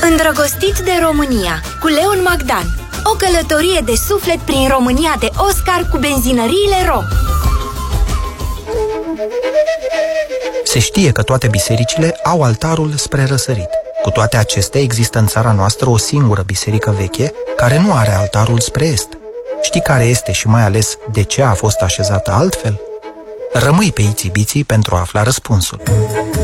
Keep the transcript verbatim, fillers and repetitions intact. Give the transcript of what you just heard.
Îndrăgostit de România, cu Leon Magdan. O călătorie de suflet prin România de Oscar cu benzinăriile Ro. Se știe că toate bisericile au altarul spre răsărit. Cu toate acestea, există în țara noastră o singură biserică veche care nu are altarul spre est. Știi care este și mai ales de ce a fost așezată altfel? Rămâi pe Iții Biții pentru a afla răspunsul.